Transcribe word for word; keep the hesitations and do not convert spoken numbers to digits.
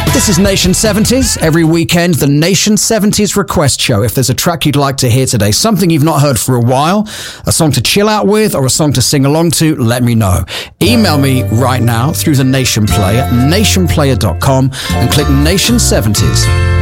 This is Nation seventies. Every weekend, the Nation seventies Request Show. If there's a track you'd like to hear today, something you've not heard for a while, a song to chill out with, or a song to sing along to, let me know. Email me right now through the Nation Player, nation player dot com, and click Nation seventies.